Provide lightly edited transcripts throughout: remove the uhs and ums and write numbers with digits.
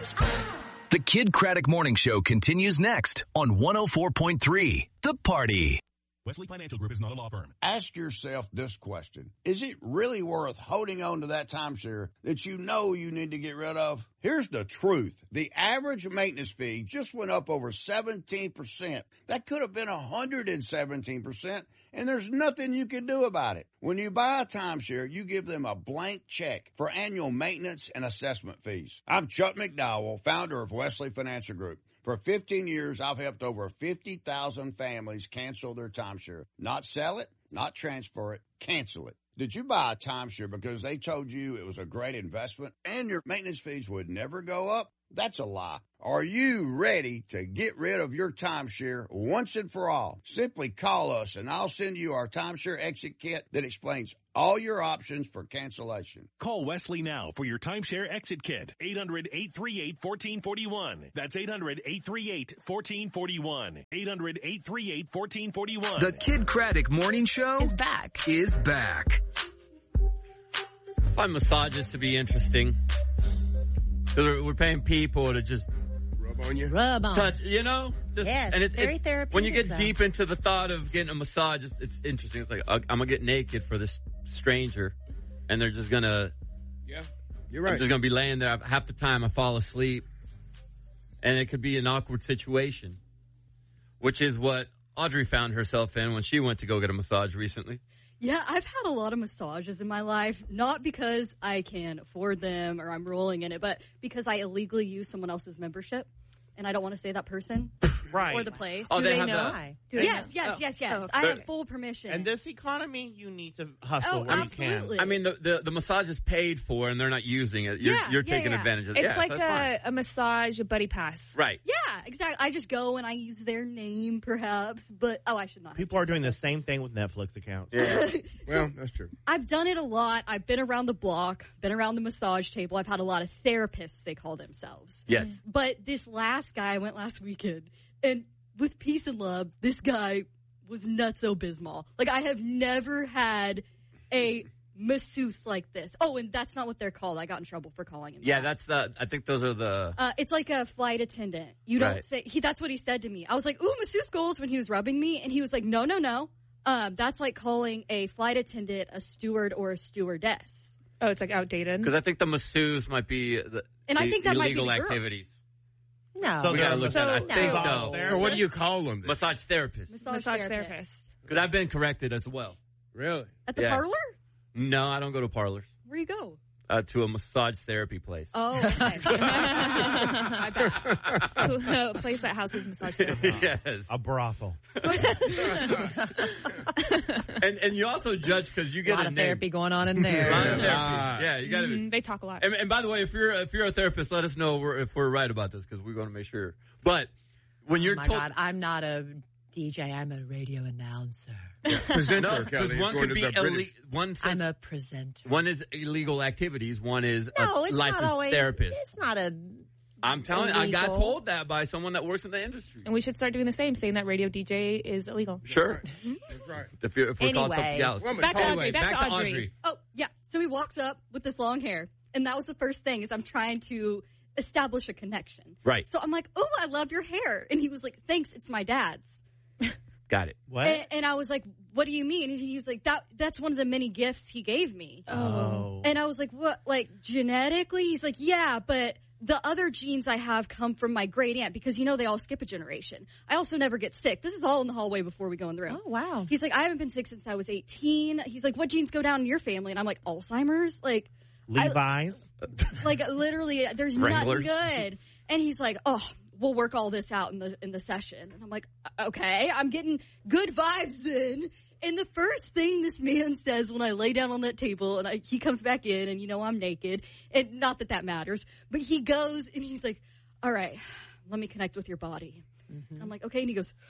grasp. The Kid Craddock Morning Show continues next on 104.3 The Party. Wesley Financial Group is not a law firm. Ask yourself this question. Is it really worth holding on to that timeshare that you know you need to get rid of? Here's the truth. The average maintenance fee just went up over 17%. That could have been 117%, and there's nothing you can do about it. When you buy a timeshare, you give them a blank check for annual maintenance and assessment fees. I'm Chuck McDowell, founder of Wesley Financial Group. For 15 years, I've helped over 50,000 families cancel their timeshare. Not sell it, not transfer it, cancel it. Did you buy a timeshare because they told you it was a great investment and your maintenance fees would never go up? That's a lie. Are you ready to get rid of your timeshare once and for all? Simply call us and I'll send you our timeshare exit kit that explains all your options for cancellation. Call Wesley now for your timeshare exit kit. 800-838-1441. That's 800-838-1441. 800-838-1441. The Kid Craddock Morning Show is back. I find massages to be interesting. We're paying people to just Rub on. touch, you know? Just, Yes, and it's very therapeutic. when you get though. deep into the thought of getting a massage, it's interesting. It's like, I'm going to get naked for this stranger, and they're just going to... Yeah, you're right. I'm just going to be laying there. Half the time I fall asleep, and it could be an awkward situation, which is what Audrey found herself in when she went to go get a massage recently. Yeah, I've had a lot of massages in my life, not because I can afford them or I'm rolling in it, but because I illegally use someone else's membership, and I don't want to say that person Right. or the place. Oh, Do they they have know? that. Do they Yes. know? Oh. I have full permission. In this economy, you need to hustle Oh, where absolutely. you can. I mean, the massage is paid for, and they're not using it. You're taking advantage of it. It's Yeah, like so that's fine. a massage, a buddy pass. Right. Yeah, exactly. I just go and I use their name, perhaps, but I should not. People are doing the same thing with Netflix accounts. Yeah. Well, that's true. I've done it a lot. I've been around the block, been around the massage table. I've had a lot of therapists, they call themselves. Yes. But this last guy, I went last weekend, and with peace and love, this guy was nutso bismol. Like, I have never had a masseuse like this. Oh, and that's not what they're called. I got in trouble for calling him. Yeah, that's I think those are the... It's like a flight attendant. You don't Right. say, that's what he said to me. I was like, ooh, masseuse goals when he was rubbing me. And he was like, no. That's like calling a flight attendant a steward or a stewardess. Oh, it's like outdated. Because I think the masseuse might be the, And I think that might be illegal the girl. activities. No. So We gotta they're look that up. I no. think Massage so. therapist? Or what do you call them? Massage therapist. Massage therapist. therapist. Because I've been corrected as well. Really? At the Yeah. parlor? No, I don't go to parlors. Where you go? To a massage therapy place. Oh, okay. My bad. A place that houses massage therapists. Yes. A brothel. And you also judge because you A get lot a of name. therapy going on in A lot of there. therapy. Ah. Yeah, you got to. They talk a lot. And by the way, if you're a therapist, let us know if we're right about this because we're going to make sure. But when you're Oh my told, God, I'm not a DJ. I'm a radio announcer. Presenter, no, Kelly. because one Going could to be the British. I'm a presenter. one is illegal activities, one is No, a it's licensed not always. therapist. It's not a. I'm telling you, I got illegal. told that by someone that works in the industry. And we should start doing the same, saying that radio DJ is illegal. Sure. That's right. If we're called Anyway. something else. Well, Back to Anyway, Audrey. Back to Audrey. Oh, yeah. So he walks up with this long hair. And that was the first thing is I'm trying to establish a connection. Right. So I'm like, oh, I love your hair. And he was like, thanks, it's my dad's. Got it. What? And I was like, what do you mean? And he's like, that's one of the many gifts he gave me. Oh. And I was like, what, like genetically? He's like, yeah, but the other genes I have come from my great aunt because, you know, they all skip a generation. I also never get sick. This is all in the hallway before we go in the room. Oh, wow. He's like, I haven't been sick since I was 18. He's like, what genes go down in your family? And I'm like, Alzheimer's? Like, Levi's? like literally, there's Wranglers. nothing good. And he's like, oh, we'll work all this out in the session. And I'm like, okay, I'm getting good vibes then. And the first thing this man says when I lay down on that table and he comes back in and, you know, I'm naked, and not that that matters, but he goes and he's like, all right, let me connect with your body. I'm like, okay. And he goes,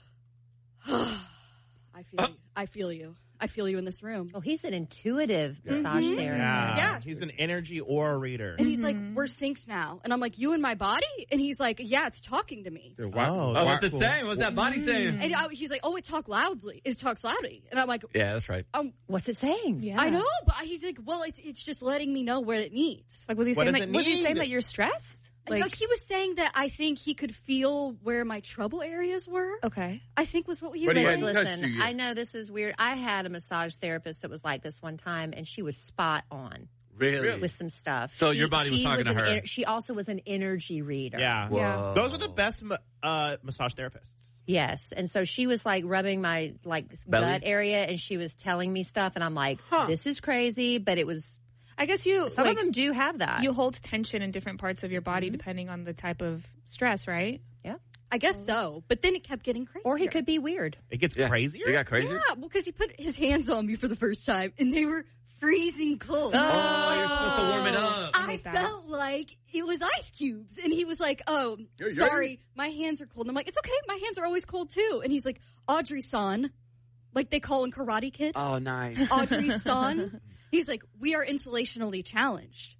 I feel you. I feel you in this room. Oh, he's an intuitive massage therapist. Yeah. He's an energy aura reader. And he's like, we're synced now. And I'm like, you and my body? And he's like, yeah, it's talking to me. Oh, what's it saying? What's that body saying? And he's like, oh, it talks loudly. And I'm like, Yeah, that's right. What's it saying? Yeah. I know, but he's like, well, it's just letting me know what it needs. Like, was he What saying does it was he need? saying that you're stressed? Like he was saying that I think he could feel where my trouble areas were. Okay. I think was what he But was he saying. hadn't touched you Listen, yet. I know this is weird. I had a massage therapist that was like this one time, and she was spot on Really? with some stuff. So your body was talking to her. She also was an energy reader. Yeah. Whoa. Those are the best massage therapists. Yes, and so she was like rubbing my Belly? gut area, and she was telling me stuff, and I'm like, this is crazy, but it was. I guess you Some of them do have that. You hold tension in different parts of your body depending on the type of stress, right? Yeah, I guess so. But then it kept getting crazier. or he could be weird. It gets Yeah. crazier. You got crazier? Yeah, because he put his hands on me for the first time, and they were freezing cold. Oh, you're supposed to warm it up. I hate that. felt like it was ice cubes. And he was like, oh, Yeah, sorry, my hands are cold. And I'm like, it's okay, my hands are always cold too. And he's like, Audrey-san, like they call in Karate Kid. Oh, nice. Audrey-san. He's like, we are insulationally challenged.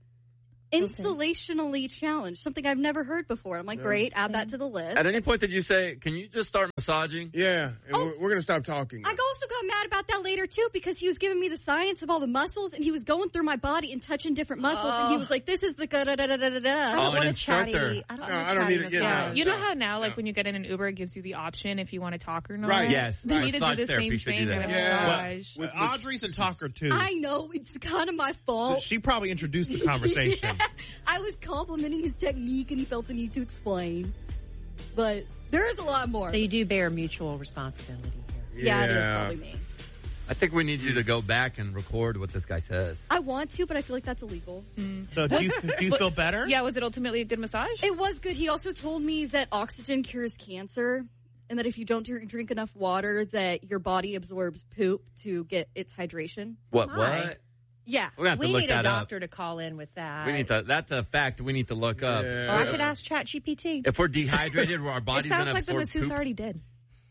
Insulationally challenged. Something I've never heard before. I'm like, great, add that to the list. At any point did you say, can you just start massaging? Yeah, and we're going to stop talking. I also got mad about that later too because he was giving me the science of all the muscles and he was going through my body and touching different muscles and he was like, "This is the da da da da da da." I Oh, don't an want a instructor. chatty. I don't No, want a I don't chatty need it. Yeah, massage. no. You know how now, like when you get in an Uber, it gives you the option if you want to talk or not. Right. Yes. They need to do Massage the therapy same should do thing that. in a Yeah. massage. With Audrey's a talker too. I know it's kind of my fault. She probably introduced the conversation. I was complimenting his technique and he felt the need to explain. But there is a lot more. So you do bear mutual responsibility here. Yeah, it is probably me. I think we need you to go back and record what this guy says. I want to, but I feel like that's illegal. So do you feel better? Yeah, was it ultimately a good massage? It was good. He also told me that oxygen cures cancer and that if you don't drink enough water, that your body absorbs poop to get its hydration. What? My. What? Yeah. We're going to have to We look need a that up. doctor to call in with that. We need to. That's a fact we need to look up. Or I could ask ChatGPT. If we're dehydrated, our It body's going sounds to like the absorb masseuse poop. already did.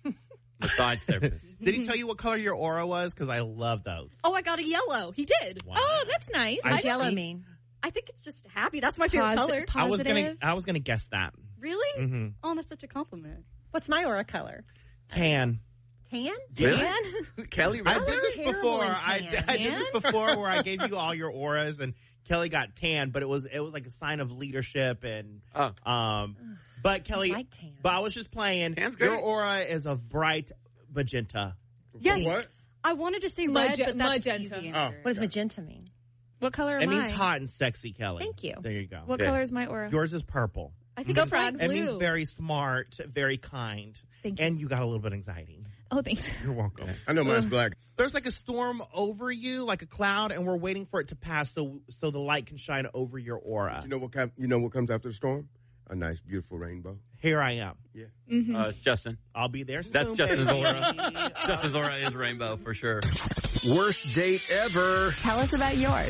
Massage therapist. Did he tell you what color your aura was? Because I love those. Oh, I got a yellow. He did. Wow. Oh, that's nice. What does yellow mean? I think it's just happy. That's my favorite color. Positive. I was gonna guess that. Really? Mm-hmm. Oh, that's such a compliment. What's my aura color? Tan. Tan? Really? Kelly, I really? did this Terrible before. in I tan. did this before where I gave you all your auras and Kelly got tan, but it was like a sign of leadership and but Kelly, I like tan. but I was just playing. Tan's great. Your aura is a bright magenta. Yes. What? I wanted to say red, but that's magenta. an easy answer. What does magenta mean? What color It am means I? hot and sexy, Kelly. Thank you. There you go. What Yeah. color is my aura? Yours is purple. I think Go it's like Frogs. It blue. means very smart, very kind. Thank you. And you got a little bit of anxiety. Oh, thanks. You're welcome. I know mine's black. There's like a storm over you, like a cloud, and we're waiting for it to pass so the light can shine over your aura. You know what comes after the storm? A nice, beautiful rainbow. Here I am. Yeah. It's Justin. I'll be there soon. That's Justin's aura. Justin's aura is rainbow for sure. Worst date ever. Tell us about yours.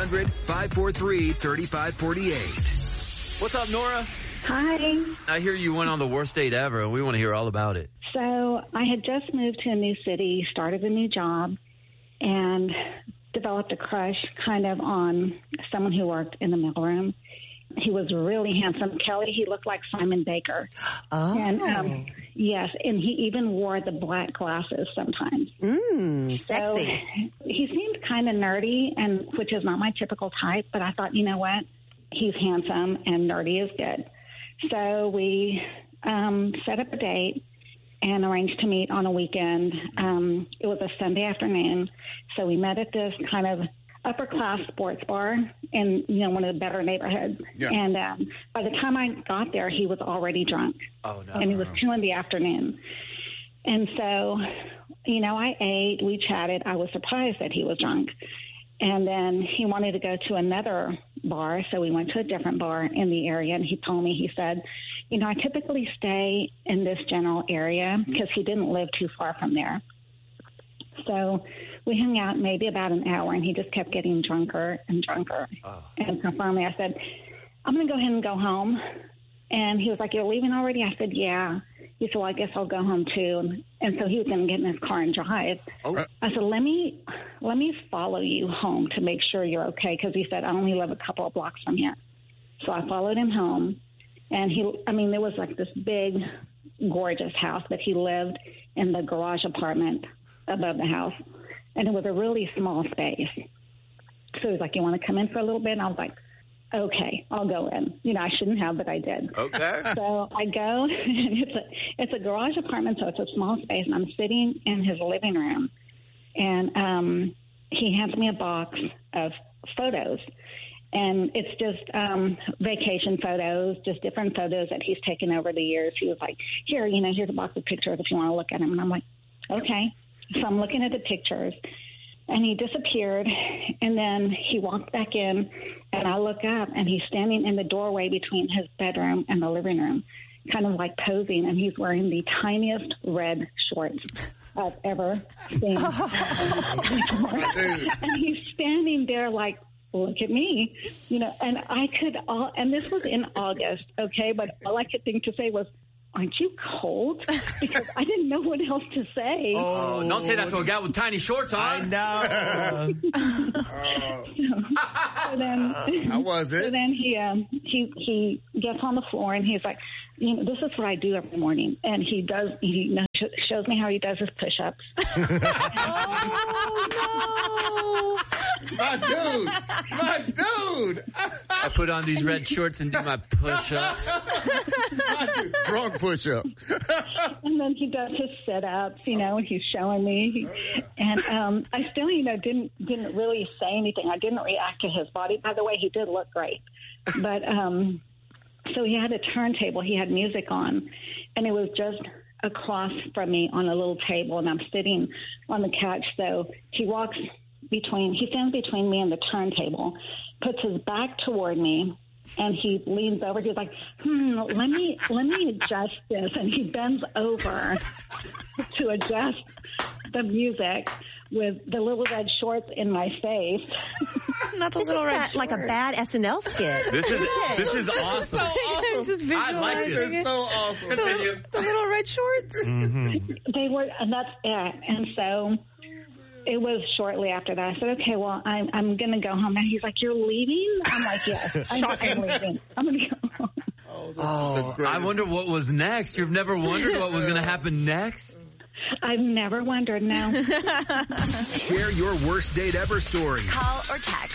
800-543-3548. What's up, Nora? Hi. I hear you went on the worst date ever, and we want to hear all about it. So I had just moved to a new city, started a new job, and developed a crush kind of on someone who worked in the mailroom. He was really handsome. Kelly, he looked like Simon Baker. Oh. And yes, and he even wore the black glasses sometimes. Sexy. So he seemed kind of nerdy, and which is not my typical type, but I thought, you know what? He's handsome and nerdy is good. So we set up a date and arranged to meet on a weekend. It was a Sunday afternoon. So we met at this kind of upper class sports bar in, one of the better neighborhoods. Yeah. And by the time I got there, he was already drunk. Oh, no. And it was 2 p.m. And so, I ate, we chatted. I was surprised that he was drunk. And then he wanted to go to another bar, so we went to a different bar in the area, and he told me, he said, I typically stay in this general area because he didn't live too far from there. So we hung out maybe about an hour, and he just kept getting drunker and drunker. Oh. And so finally I said, I'm going to go ahead and go home. And he was like, you're leaving already? I said, yeah. He said, well, I guess I'll go home too. And so he was going to get in his car and drive. Oh. I said, let me follow you home to make sure you're okay. Because he said, I only live a couple of blocks from here. So I followed him home. And there was like this big, gorgeous house, but he lived in the garage apartment above the house. And it was a really small space. So he was like, you want to come in for a little bit? And I was like, okay, I'll go in. You know, I shouldn't have, but I did. Okay. So I go, and it's a garage apartment, so it's a small space, and I'm sitting in his living room, and he hands me a box of photos, and it's just vacation photos, just different photos that he's taken over the years. He was like, here, you know, here's a box of pictures if you want to look at them. And I'm like, okay. So I'm looking at the pictures. And he disappeared, and then he walked back in, and I look up, and he's standing in the doorway between his bedroom and the living room, kind of like posing, and he's wearing the tiniest red shorts I've ever seen. And he's standing there like, look at me, you know, and and this was in August, okay, but all I could think to say was, aren't you cold? Because I didn't know what else to say. Oh, don't say that to a guy with tiny shorts on. I know. So then, How was it? So then he gets on the floor and he's like, you know, this is what I do every morning. And he shows me how he does his push-ups. Oh, no. My dude. I put on these red shorts and do my push-ups. Drunk push-up. And then he does his sit-ups, you know, and he's showing me. And I still, you know, didn't really say anything. I didn't react to his body. By the way, he did look great. But so he had a turntable. He had music on, and it was just across from me on a little table, and I'm sitting on the couch. So he stands between me and the turntable, puts his back toward me, and he leans over. He's like, let me adjust this. And he bends over to adjust the music with the little red shorts in my face. Not the little red shorts. Like a bad SNL skit. This is awesome. I like this. This is so awesome. Continue. The little red shorts. Mm-hmm. They were, and that's it. And so it was shortly after that. I said, okay, well, I'm going to go home. And he's like, you're leaving? I'm like, yes, I'm leaving. I'm going to go home. Oh, I wonder what was next. You've never wondered what was going to happen next? I've never wondered, no. Share your worst date ever story. Call or text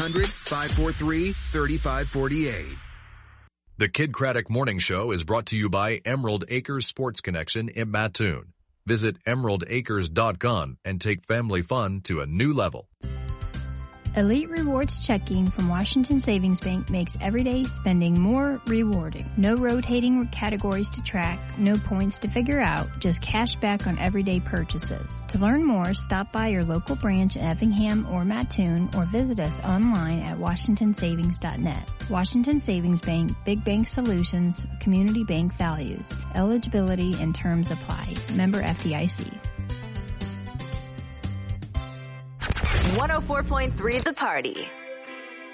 800-543-3548. The Kid Craddock Morning Show is brought to you by Emerald Acres Sports Connection in Mattoon. Visit emeraldacres.com and take family fun to a new level. Elite Rewards checking from Washington Savings Bank makes everyday spending more rewarding. No rotating categories to track, no points to figure out, just cash back on everyday purchases. To learn more, stop by your local branch in Effingham or Mattoon or visit us online at washingtonsavings.net. Washington Savings Bank, Big Bank Solutions, Community Bank Values. Eligibility and terms apply. Member FDIC. 104.3 The Party.